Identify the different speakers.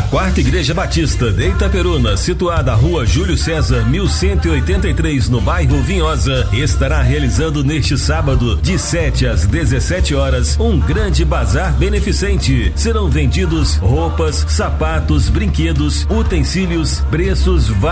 Speaker 1: Quarta Igreja Batista de Itaperuna, situada à Rua Júlio César, 1183, no bairro Vinhosa, estará realizando neste sábado, de 7 às 17 horas, um grande bazar beneficente. Serão vendidos roupas, sapatos, brinquedos, utensílios, preços